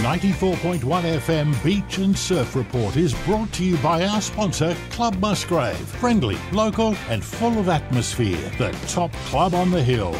94.1 FM Beach and Surf Report is brought to you by our sponsor, Club Musgrave. Friendly, local and full of atmosphere. The top club on the hill.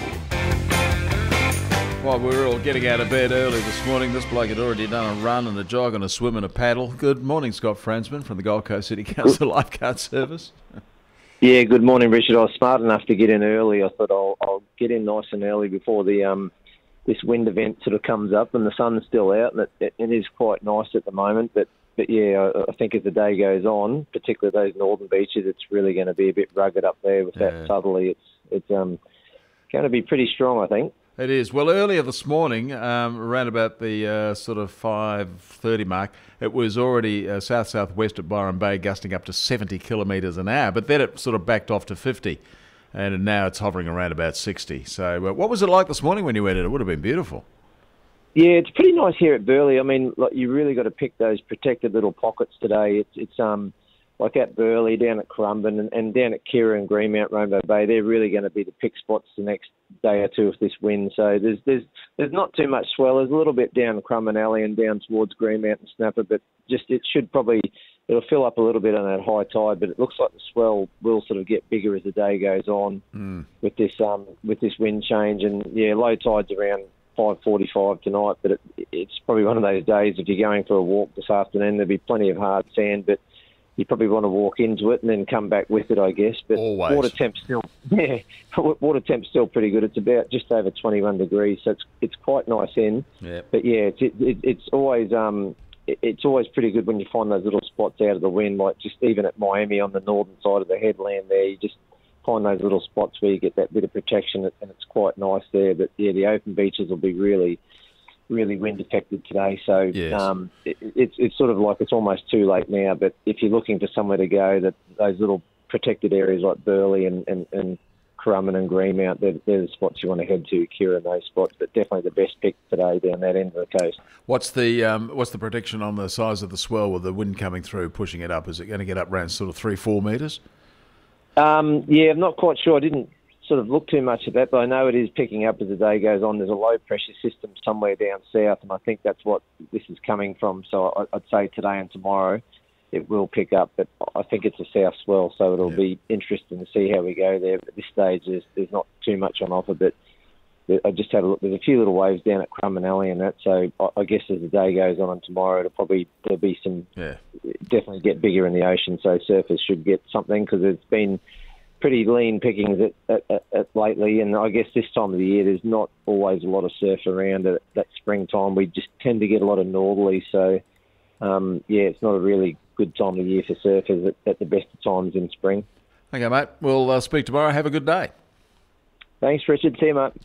Well, we were all getting out of bed early this morning. This bloke had already done a run and a jog and a swim and a paddle. Good morning, Scott Fransman from the Gold Coast City Council Lifeguard Service. Yeah, good morning, Richard. I was smart enough to get in early. I thought I'll get in nice and early before the this wind event sort of comes up, and the sun's still out, and it is quite nice at the moment. But yeah, I think as the day goes on, particularly those northern beaches, it's really going to be a bit rugged up there with that southerly. It's going to be pretty strong, I think. It is. Well, earlier this morning, around about the sort of 5:30 mark, it was already south-southwest at Byron Bay, gusting up to 70 kilometres an hour, but then it sort of backed off to 50, and now it's hovering around about 60. So what was it like this morning when you went in? It would have been beautiful. Yeah, it's pretty nice here at Burleigh. I mean, like, you really got to pick those protected little pockets today. It's like at Burleigh, down at Currumbin, and down at Kira and Greenmount, Rainbow Bay. They're really going to be the pick spots the next day or two of this wind. So there's not too much swell. There's a little bit down Currumbin Alley and down towards Greenmount and Snapper, but just it'll fill up a little bit on that high tide. But it looks like the swell will sort of get bigger as the day goes on with this wind change. And yeah, low tide's around 5:45 tonight, but it's probably one of those days if you're going for a walk this afternoon, there'll be plenty of hard sand, but you probably want to walk into it and then come back with it, I guess. But always. water temp's still pretty good. It's about just over 21 degrees, so it's quite nice in. Yep. But yeah, it's always pretty good when you find those little spots out of the wind, like just even at Miami on the northern side of the headland there, you just find those little spots where you get that bit of protection, and it's quite nice there. But yeah, the open beaches will be really wind affected today, so yes. It's sort of like it's almost too late now. But if you're looking for somewhere to go, those little protected areas like Burleigh and Currumbin and Greenmount, they're the spots you want to head to. Kira and those spots, but definitely the best pick today down that end of the coast. What's the prediction on the size of the swell with the wind coming through, pushing it up? Is it going to get up around sort of 3-4 metres? Yeah, I'm not quite sure. I didn't sort of look too much at that, but I know it is picking up as the day goes on. There's a low pressure system somewhere down south, and I think that's what this is coming from. So I'd say today and tomorrow it will pick up, but I think it's a south swell, so it'll be interesting to see how we go there. But at this stage, there's not too much on offer, but I just had a look. There's a few little waves down at Currumbin Alley and that, so I guess as the day goes on and tomorrow, there'll be some, definitely get bigger in the ocean, so surfers should get something, because it's been pretty lean pickings at lately, and I guess this time of the year there's not always a lot of surf around at that springtime. We just tend to get a lot of northerly, so it's not a really good time of year for surfers at the best of times in spring. Okay, mate. We'll speak tomorrow. Have a good day. Thanks, Richard. See you, mate.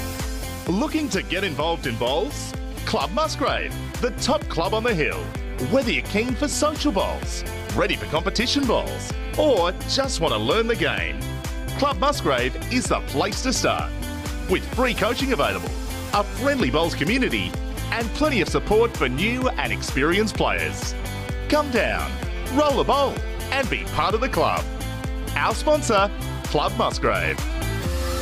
Looking to get involved in bowls? Club Musgrave, the top club on the hill. Whether you're keen for social bowls, ready for competition bowls, or just want to learn the game, Club Musgrave is the place to start. With free coaching available, a friendly bowls community, and plenty of support for new and experienced players. Come down, roll a bowl, and be part of the club. Our sponsor, Club Musgrave.